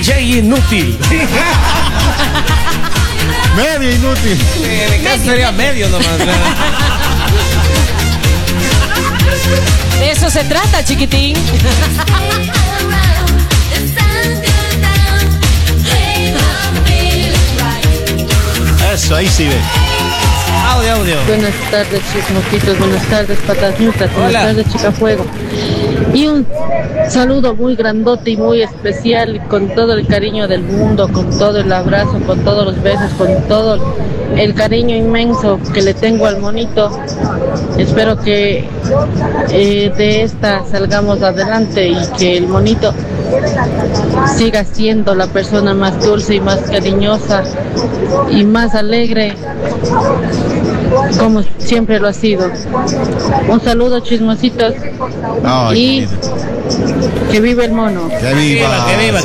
DJ inútil. Medio inútil. En mi caso sería medio nomás. De eso se trata, chiquitín. Eso, ahí sí ve. Audio. Buenas tardes, chismositos. Buenas tardes, patas ñutas. Buenas tardes, chica fuego. Y un saludo muy grandote y muy especial, con todo el cariño del mundo, con todo el abrazo, con todos los besos, con todo el cariño inmenso que le tengo al monito. Espero que de esta salgamos adelante y que el monito siga siendo la persona más dulce y más cariñosa y más alegre, como siempre lo ha sido. Un saludo, chismositos. Y que viva el mono. Que viva.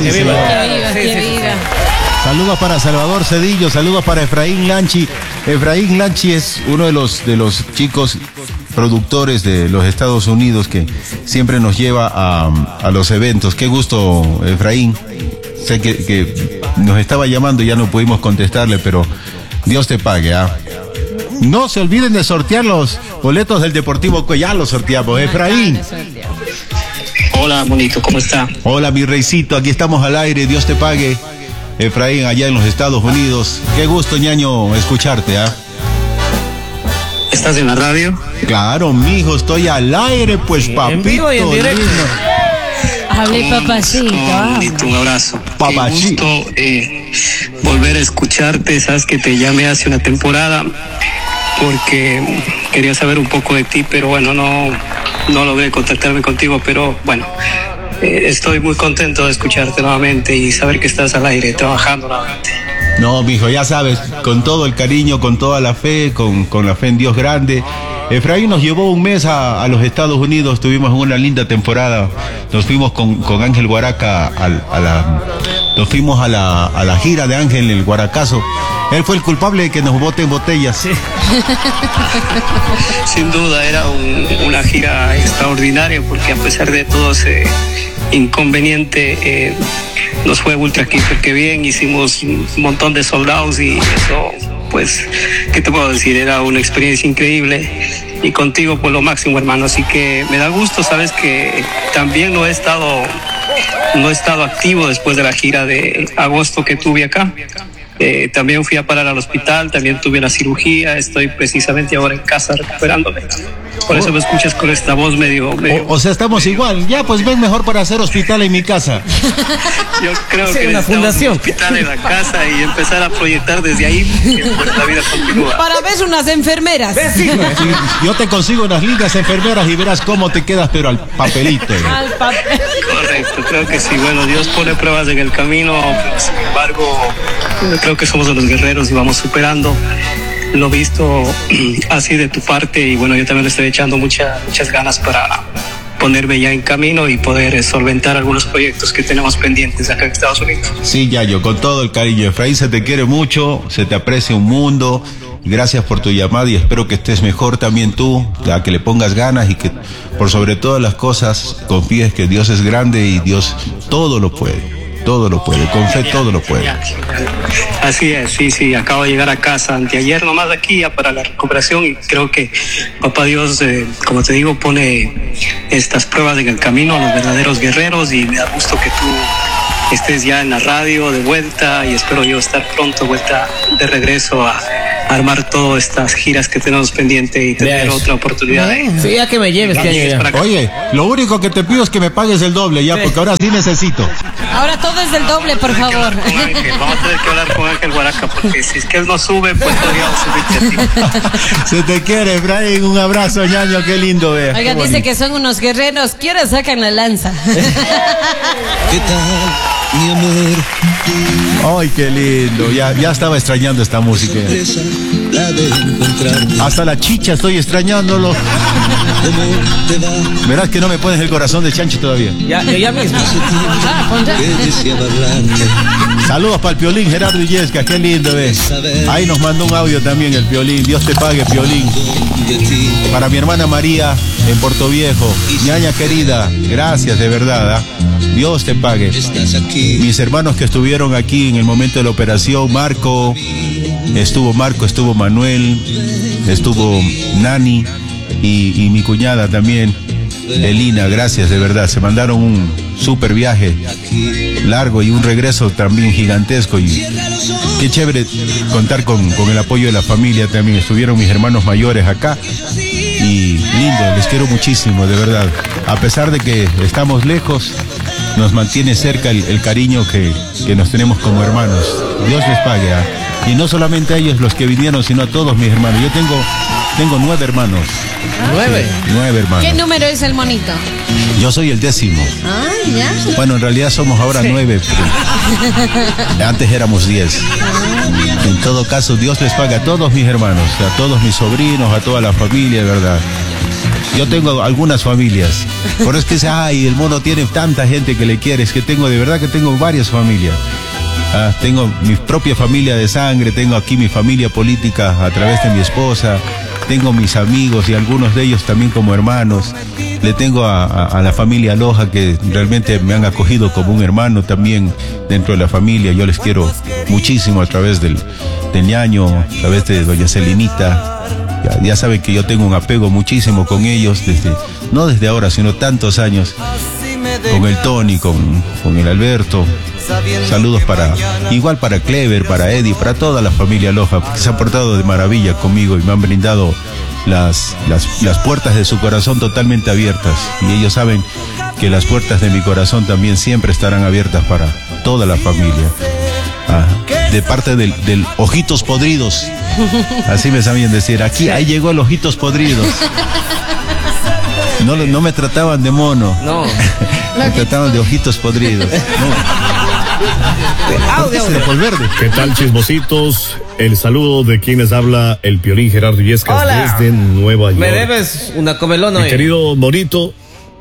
Saludos para Salvador Cedillo, saludos para Efraín Lanchi. Efraín Lanchi es uno de los chicos productores de los Estados Unidos que siempre nos lleva a los eventos. Qué gusto, Efraín. Sé que nos estaba llamando y ya no pudimos contestarle, pero Dios te pague, ¿ah? No se olviden de sortear los boletos del Deportivo, que ya los sorteamos. Efraín. Hola, bonito, ¿cómo está? Hola, mi reycito, aquí estamos al aire, Dios te pague. Efraín, allá en los Estados Unidos. Qué gusto, ñaño, escucharte, ¿ah? ¿Estás en la radio? Claro, mijo, estoy al aire, pues, papito. En vivo y en directo. Hable, papacito. Bonito, un abrazo. Papachito. Qué gusto volver a escucharte. Sabes que te llamé hace una temporada porque quería saber un poco de ti, pero bueno, no logré contactarme contigo, pero bueno, estoy muy contento de escucharte nuevamente y saber que estás al aire trabajando nuevamente. No, mijo, ya sabes, con todo el cariño, con toda la fe, con la fe en Dios grande. Efraín nos llevó un mes a los Estados Unidos, tuvimos una linda temporada. Nos fuimos con Ángel Guaraca nos fuimos a la gira de Ángel, el Guaracazo. Él fue el culpable de que nos boten botellas. Sí. Sin duda, era una gira extraordinaria porque a pesar de todo ese inconveniente, nos fue ultra que bien, hicimos un montón de soldados y eso, pues, ¿qué te puedo decir? Era una experiencia increíble y contigo pues lo máximo, hermano, así que me da gusto, sabes que también no he estado activo después de la gira de agosto que tuve acá. También fui a parar al hospital, también tuve la cirugía, estoy precisamente ahora en casa recuperándome. Por eso me escuchas con esta voz medio... O sea, estamos igual. Ya, pues ven mejor para hacer hospital en mi casa. Yo creo Sí, que una fundación. un hospital en la casa y empezar a proyectar desde ahí, que pues la vida continúa. Para ver unas enfermeras. Sí, yo te consigo unas lindas enfermeras y verás cómo te quedas, pero al papelito. Al papel. Correcto, creo que sí. Bueno, Dios pone pruebas en el camino, sin embargo, creo que somos los guerreros y vamos superando. Lo visto así de tu parte y bueno, yo también le estoy echando muchas ganas para ponerme ya en camino y poder solventar algunos proyectos que tenemos pendientes acá en Estados Unidos. Sí, Yayo, con todo el cariño. Efraín, se te quiere mucho, se te aprecia un mundo. Gracias por tu llamada y espero que estés mejor también tú, ya que le pongas ganas y que por sobre todas las cosas confíes que Dios es grande y Dios todo lo puede. Todo lo puede, con fe todo lo puede. Así es, sí, acabo de llegar a casa anteayer nomás aquí ya para la recuperación y creo que Papá Dios, como te digo, pone estas pruebas en el camino a los verdaderos guerreros y me da gusto que tú estés ya en la radio de vuelta y espero yo estar pronto vuelta de regreso a armar todas estas giras que tenemos pendiente y tener otra oportunidad. Sí, ya que me lleves, que Oye, lo único que te pido es que me pagues el doble ya, porque ahora sí necesito. Ahora todo es del doble, por favor. Vamos a tener que hablar con Ángel Guaraca porque si es que él no sube, pues podríamos subirte a ti. Se te quiere, Brian, un abrazo, ñaño, qué lindo ver. Oigan, dice que son unos guerreros, ¿quiénes sacan la lanza? ¿Qué tal, mi amor? Ay, qué lindo, ya estaba extrañando esta música. Hasta la chicha estoy extrañándolo. Verás que no me pones el corazón de chancho todavía. Ya mismo. Que deseaba hablarte Saludos para el Piolín, Gerardo Illescas, qué lindo es. Ahí nos mandó un audio también el Piolín. Dios te pague, Piolín. Para mi hermana María en Puerto Viejo, ñaña querida, gracias de verdad. Dios te pague. Mis hermanos que estuvieron aquí en el momento de la operación, Marco, estuvo Manuel, estuvo Nani y mi cuñada también, Elina, gracias de verdad. Se mandaron un súper viaje largo y un regreso también gigantesco, y qué chévere contar con el apoyo de la familia también. Estuvieron mis hermanos mayores acá y lindo, les quiero muchísimo, de verdad. A pesar de que estamos lejos, nos mantiene cerca el cariño que nos tenemos como hermanos. Dios les pague, ¿eh? Y no solamente a ellos los que vinieron, sino a todos mis hermanos. Yo tengo 9 hermanos. 9. Sí, 9 hermanos. ¿Qué número es el monito? Yo soy el 10º. Ah, ya. Bueno, en realidad somos ahora 9, pero antes éramos 10. En todo caso, Dios les pague a todos mis hermanos, a todos mis sobrinos, a toda la familia, de verdad. Yo tengo algunas familias. Por eso es que dice, ay, el mono tiene tanta gente que le quiere. Es que de verdad que tengo varias familias. Tengo mi propia familia de sangre, tengo aquí mi familia política a través de mi esposa, tengo mis amigos y algunos de ellos también como hermanos. Le tengo a la familia Loja, que realmente me han acogido como un hermano también dentro de la familia. Yo les quiero muchísimo a través del ñaño, a través de doña Celinita. Ya saben que yo tengo un apego muchísimo con ellos, no desde ahora, sino tantos años, con el Tony, con el Alberto. Saludos igual para Clever, para Eddie, para toda la familia Loja, que se ha portado de maravilla conmigo y me han brindado las puertas de su corazón totalmente abiertas. Y ellos saben que las puertas de mi corazón también siempre estarán abiertas para toda la familia. De parte del Ojitos Podridos, así me sabían decir. Ahí llegó el Ojitos Podridos. No me trataban de mono. No. Me trataban de Ojitos Podridos. No. Audio. ¿Qué tal, chismositos? El saludo de quienes habla el Piolín Gerardo Illescas. Hola. Desde Nueva York. Me debes una comelona Mi hoy. querido Monito,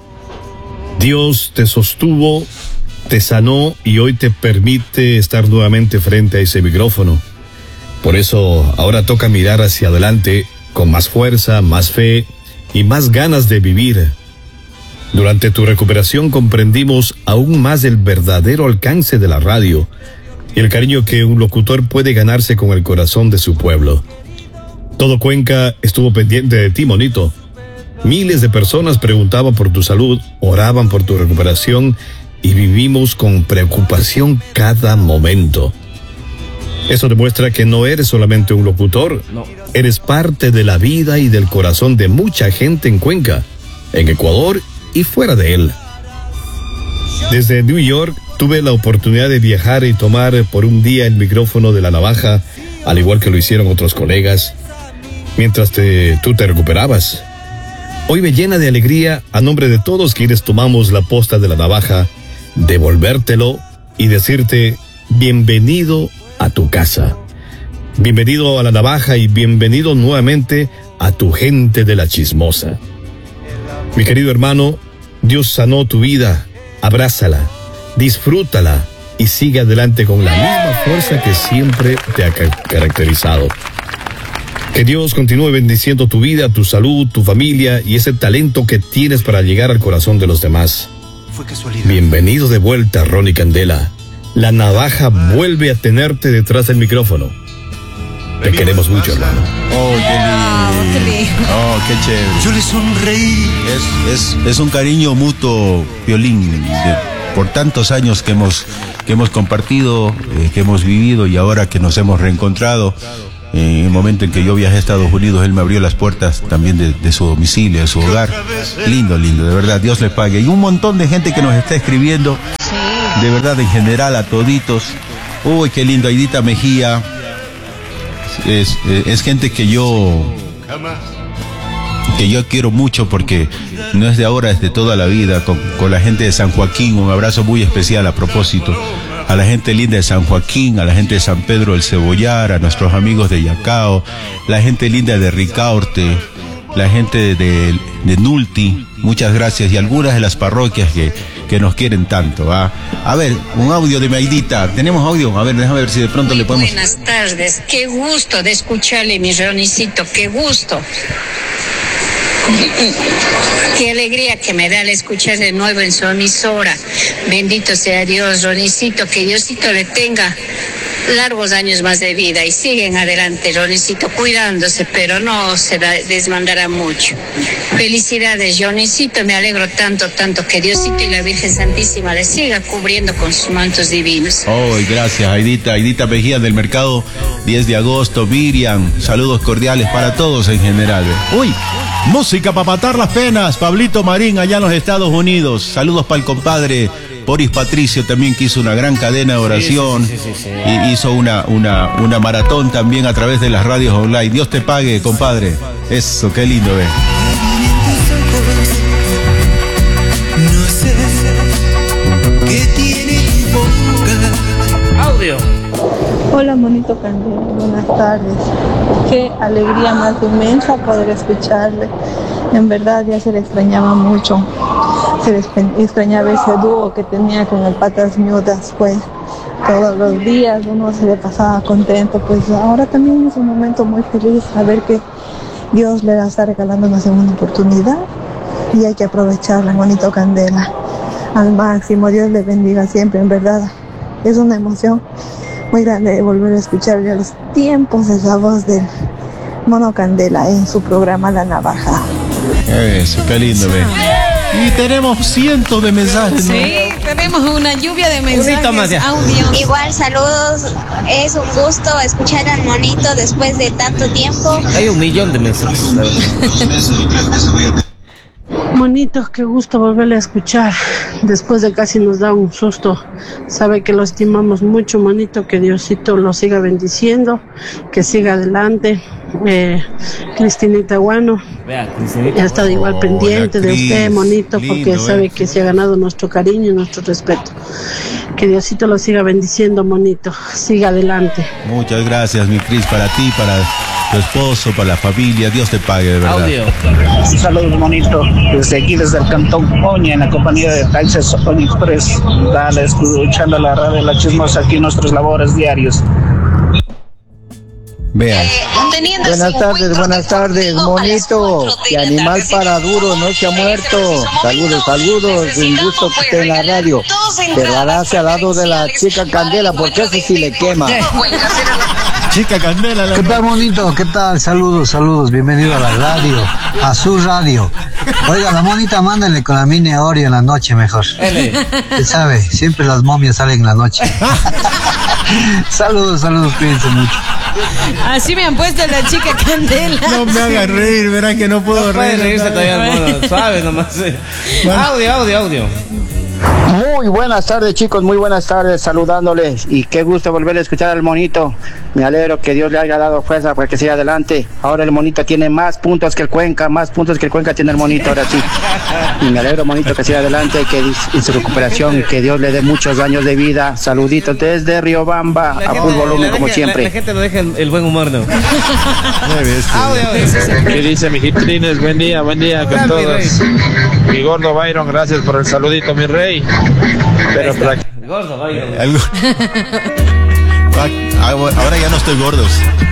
Dios te sostuvo, te sanó y hoy te permite estar nuevamente frente a ese micrófono. Por eso ahora toca mirar hacia adelante con más fuerza, más fe y más ganas de vivir. Durante tu recuperación comprendimos aún más el verdadero alcance de la radio y el cariño que un locutor puede ganarse con el corazón de su pueblo. Todo Cuenca estuvo pendiente de ti, Monito. Miles de personas preguntaban por tu salud, oraban por tu recuperación y vivimos con preocupación cada momento. Eso demuestra que no eres solamente un locutor, No. Eres parte de la vida y del corazón de mucha gente en Cuenca, en Ecuador y fuera de él. Desde New York tuve la oportunidad de viajar y tomar por un día el micrófono de La Navaja, al igual que lo hicieron otros colegas, mientras tú te recuperabas. Hoy me llena de alegría, a nombre de todos quienes tomamos la posta de La Navaja, devolvértelo y decirte bienvenido a tu casa. Bienvenido a La Navaja y bienvenido nuevamente a tu gente de La Chismosa. Mi querido hermano, Dios sanó tu vida, abrázala, disfrútala y sigue adelante con la misma fuerza que siempre te ha caracterizado. Que Dios continúe bendiciendo tu vida, tu salud, tu familia y ese talento que tienes para llegar al corazón de los demás. Bienvenido de vuelta, Ronnie Candela. La Navaja vuelve a tenerte detrás del micrófono. Te queremos mucho, hermano. Oh, qué lindo. Oh, qué chévere. Yo le sonreí. Es un cariño mutuo, Piolín, por tantos años que hemos compartido, que hemos vivido y ahora que nos hemos reencontrado. En el momento en que yo viajé a Estados Unidos, él me abrió las puertas también de su domicilio, de su hogar. Lindo, de verdad, Dios le pague. Y un montón de gente que nos está escribiendo, de verdad, en general, a toditos. Uy, qué lindo, Aidita Mejía. Es gente que yo quiero mucho porque no es de ahora, es de toda la vida. Con la gente de San Joaquín, un abrazo muy especial a propósito. A la gente linda de San Joaquín, a la gente de San Pedro del Cebollar, a nuestros amigos de Yacao, la gente linda de Ricaurte, la gente de Nulti, muchas gracias, y algunas de las parroquias que nos quieren tanto. A ver, un audio de Maidita. ¿Tenemos audio? A ver, déjame ver si de pronto le podemos... Buenas tardes, qué gusto de escucharle, mi Ronicito, qué gusto. Qué alegría que me da al escuchar de nuevo en su emisora. Bendito sea Dios, Ronicito, que Diosito le tenga largos años más de vida y siguen adelante, Ronicito, cuidándose, pero no se desmandará mucho. Felicidades, Ronicito, me alegro tanto que Diosito y la Virgen Santísima le siga cubriendo con sus mantos divinos. Oh, gracias, Aidita Mejía del Mercado 10 de agosto, Miriam, saludos cordiales para todos en general. Uy, música para matar las penas, Pablito Marín allá en los Estados Unidos, saludos para el compadre Boris Patricio también, que hizo una gran cadena de oración, sí. Y hizo una maratón también a través de las radios online. Dios te pague, compadre. Eso, qué lindo, No sé qué tiene tu boca. Audio. Hola, monito Candela, buenas tardes. Qué alegría más inmensa poder escucharle. En verdad ya se le extrañaba mucho. Se le extrañaba ese dúo que tenía con el Patas Miudas, pues todos los días uno se le pasaba contento, pues ahora también es un momento muy feliz saber que Dios le está regalando una segunda oportunidad y hay que aprovecharla, monito Candela, al máximo. Dios le bendiga siempre, en verdad es una emoción muy grande volver a escucharle a los tiempos esa voz del Mono Candela en su programa La Navaja. Eso, qué lindo, Y tenemos cientos de mensajes, ¿no? Sí, tenemos una lluvia de mensajes. Audio. Igual, saludos. Es un gusto escuchar al monito después de tanto tiempo. Hay 1 millón de mensajes. Monitos, qué gusto volverle a escuchar. Después de casi nos da un susto. Sabe que lo estimamos mucho, monito. Que Diosito lo siga bendiciendo. Que siga adelante. Cristinita Guano ha estado igual pendiente de usted, monito, porque sabe que se ha ganado nuestro cariño y nuestro respeto. Que Diosito lo siga bendiciendo, monito. Siga adelante. Muchas gracias, mi Cris, para ti, para tu esposo, para la familia. Dios te pague, de verdad. Audio. Saludos, monito, desde aquí, desde el Cantón Oña, en la compañía de Taxis Oña Express. Dale, escuchando la radio La Chismosa aquí en nuestros labores diarios. Vean. Buenas tardes, monito. Que animal para duro no se ha muerto. Saludos, un gusto que esté en la radio. Pero ahora se ha dado de la chica Candela, porque eso sí le quema. Chica Candela. ¿Qué tal, monito? ¿Qué tal? Saludos, bienvenido a la radio, a su radio. Oiga, la monita, mándenle con la mini Oreo en la noche mejor. Usted sabe, siempre las momias salen en la noche. Saludos, cuídense mucho. Así me han puesto la chica Candela. No me hagan reír, verán que no puedo reírse todavía, bueno, suave nomás. Bueno. Audio. Muy buenas tardes, chicos, muy buenas tardes, saludándoles, y qué gusto volver a escuchar al monito. Me alegro que Dios le haya dado fuerza para que siga adelante. Ahora el monito tiene más puntos que el Cuenca tiene el monito, ahora sí. Y me alegro, monito, que siga adelante, que en su recuperación, que Dios le dé muchos años de vida. Saluditos desde Riobamba, a full volumen como siempre. La gente no deja el buen humor, ¿no? ¿Qué dice, mi hitrines? Buen día con todos. Mi gordo Byron, gracias por el saludito, mi rey. Pero gordo Byron. Ahora ya no estoy gordos.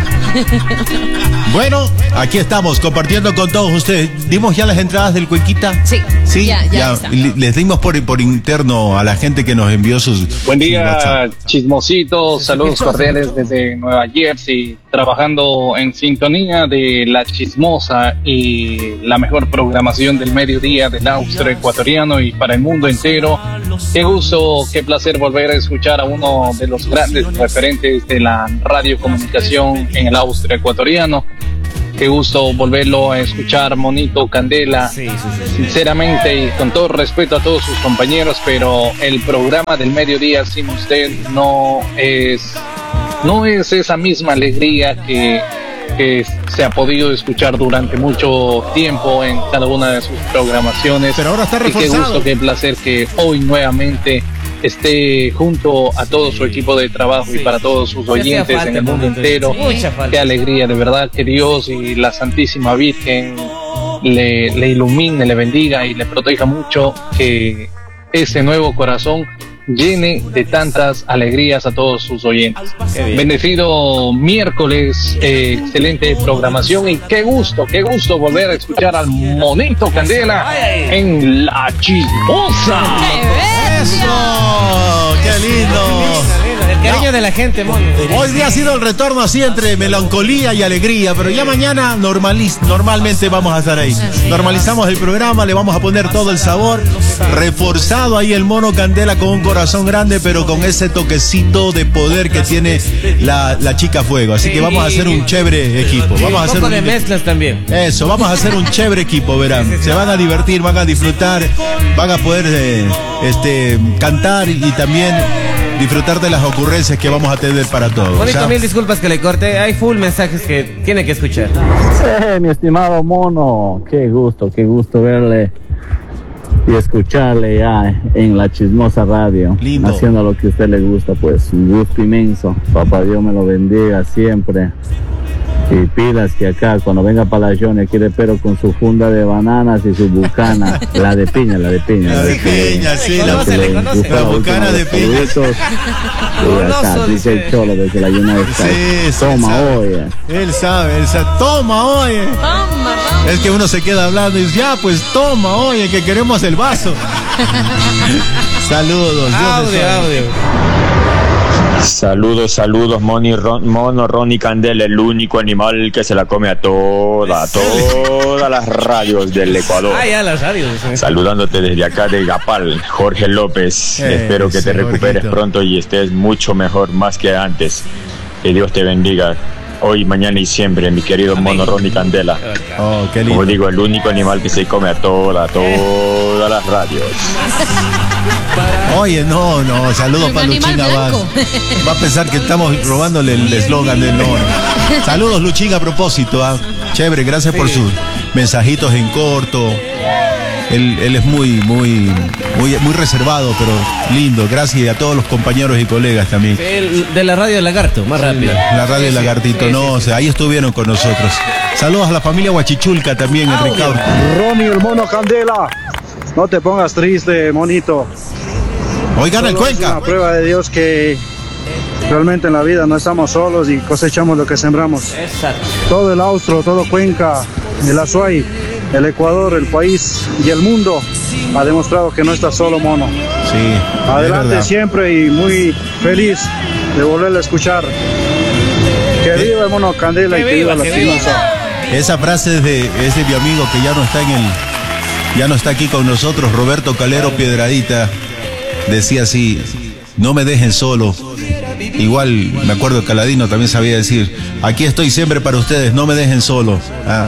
Bueno, aquí estamos compartiendo con todos ustedes. ¿Dimos ya las entradas del Cuenquita? Sí. Ya. Les dimos por interno a la gente que nos envió sus... Buen día, chismositos. Saludos cordiales desde Nueva Jersey. Trabajando en sintonía de La Chismosa y la mejor programación del mediodía del austro ecuatoriano y para el mundo entero. Qué gusto, qué placer volver a escuchar a uno de los grandes referentes de la radiocomunicación en el austro ecuatoriano. Qué gusto volverlo a escuchar, monito Candela. Sinceramente y con todo respeto a todos sus compañeros, pero el programa del mediodía sin usted no es esa misma alegría que se ha podido escuchar durante mucho tiempo en cada una de sus programaciones. Pero ahora está reforzado. Y qué gusto, qué placer que hoy nuevamente esté junto a todo su equipo de trabajo y para todos sus oyentes en el mundo entero. Qué alegría, de verdad, que Dios y la Santísima Virgen le ilumine, le bendiga y le proteja mucho, que ese nuevo corazón llene de tantas alegrías a todos sus oyentes. Bendecido miércoles, excelente programación y qué gusto volver a escuchar al Monito Candela en La Chismosa. ¡Eso! ¡Qué lindo! El cariño de la gente, mono. Hoy día ha sido el retorno así entre melancolía y alegría, pero ya mañana normalmente vamos a estar ahí. Normalizamos el programa, le vamos a poner todo el sabor, reforzado ahí el Mono Candela con un corazón grande, pero con ese toquecito de poder que tiene la chica Fuego. Así que vamos a hacer un chévere equipo. Vamos a hacer un poco de mezclas también. Eso, vamos a hacer un chévere equipo, verán. Se van a divertir, van a disfrutar, van a poder cantar y también disfrutar de las ocurrencias que vamos a tener para todos. Bonito, mil disculpas que le corte. Hay full mensajes que tiene que escuchar. Mi estimado Mono, qué gusto verle y escucharle ya en La Chismosa Radio. Lindo. Haciendo lo que a usted le gusta, pues un gusto inmenso. Papá Dios me lo bendiga siempre. Y pilas que acá cuando venga para la Johnny quiere pero con su funda de bananas y su bucana, la de piña. La de piña, sí, la bucana de piña. Y acá dice el Cholo desde la Yuna de Sky. Sí, toma, oye. Él sabe, toma, oye. Es que uno se queda hablando y dice, ya, pues toma, oye, que queremos el vaso. Saludos. Audio. Saludos, Mono Ronnie Candela, el único animal que se la come a todas las radios del Ecuador. Ya las radios. Saludándote desde acá de Gapal, Jorge López. Espero que te recuperes pronto y estés mucho mejor, más que antes. Que Dios te bendiga hoy, mañana y siempre, mi querido Mono Ronnie Candela. Qué lindo. Como digo, el único animal que se come a todas las radios. Oye, no, saludos para Luchín Abad. Va a pensar que estamos robándole el eslogan del Mono. Saludos, Luchín, a propósito. Chévere, gracias por sus mensajitos en corto. Él es muy reservado, pero lindo. Gracias a todos los compañeros y colegas también. De la radio del Lagarto, más rápido. La radio del Lagartito, ahí estuvieron con nosotros. Saludos a la familia Huachichulca también, Ricardo. Ronnie, el Mono Candela. No te pongas triste, monito. Hoy gana el Cuenca. Es una prueba de Dios que realmente en la vida no estamos solos y cosechamos lo que sembramos. Exacto. Todo el Austro, todo Cuenca, el Azuay, el Ecuador, el país y el mundo ha demostrado que no está solo, Mono. Sí. Adelante siempre y muy feliz de volverle a escuchar. Que viva el Mono Candela y que viva la Chismosa. Esa frase es de mi amigo que ya no está aquí con nosotros, Roberto Calero Piedradita. Decía así: no me dejen solo. Igual me acuerdo que Caladino también sabía decir: aquí estoy siempre para ustedes, no me dejen solo.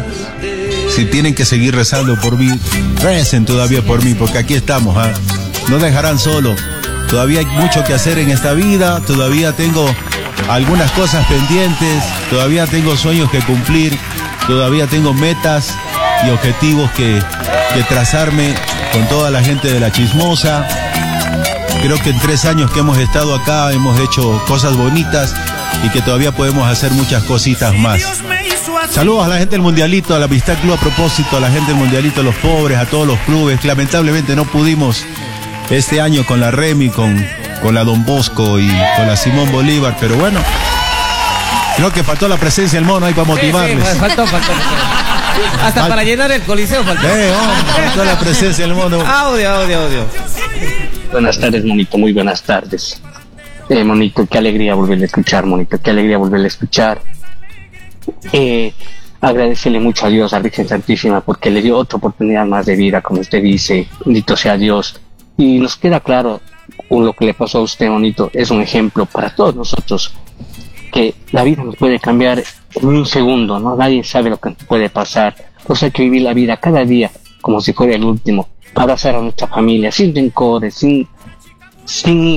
Si tienen que seguir rezando por mí, recen todavía por mí, porque aquí estamos. No dejarán solo. Todavía hay mucho que hacer en esta vida, todavía tengo algunas cosas pendientes, todavía tengo sueños que cumplir, todavía tengo metas y objetivos que trazarme con toda la gente de La Chismosa. Creo que en 3 años que hemos estado acá hemos hecho cosas bonitas y que todavía podemos hacer muchas cositas más. Saludos a la gente del Mundialito, a la Amistad Club a propósito, a la gente del Mundialito, a los pobres, a todos los clubes, que lamentablemente no pudimos este año con la Remy, con la Don Bosco y con la Simón Bolívar, pero bueno, creo que faltó la presencia del Mono ahí para motivarles. Sí, faltó. Hasta para llenar el coliseo faltó. Faltó la presencia del Mono. Audio. Buenas tardes, Monito, muy buenas tardes. Monito, qué alegría volverle a escuchar, Monito, qué alegría volverle a escuchar. Agradecerle mucho a Dios, a Virgen Santísima, porque le dio otra oportunidad más de vida, como usted dice. Bendito sea Dios. Y nos queda claro lo que le pasó a usted, Monito. Es un ejemplo para todos nosotros, que la vida nos puede cambiar en un segundo, ¿no? Nadie sabe lo que nos puede pasar. Pues hay que vivir la vida cada día como si fuera el último. Abrazar a nuestra familia sin rencores, sin